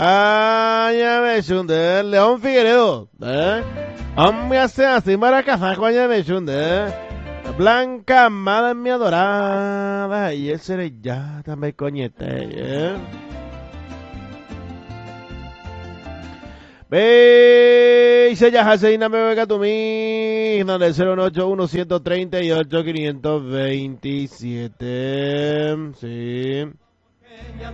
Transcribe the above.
Añamechunde, León Figueredo, hombre hace así para casar con Añamechunde, Blanca, madre mía adorada, y ese eres ya también coñete, Ve, se ya Haseina me venga tu mi, donde 081 138 527, sí.